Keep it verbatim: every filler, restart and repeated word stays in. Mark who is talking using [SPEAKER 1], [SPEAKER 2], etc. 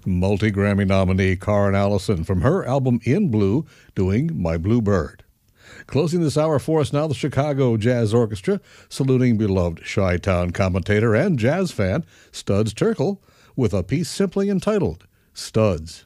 [SPEAKER 1] Multi-Grammy nominee Karen Allison from her album In Blue doing My Blue Bird. Closing this hour for us now, the Chicago Jazz Orchestra, saluting beloved Chi-Town commentator and jazz fan Studs Terkel with a piece simply entitled Studs.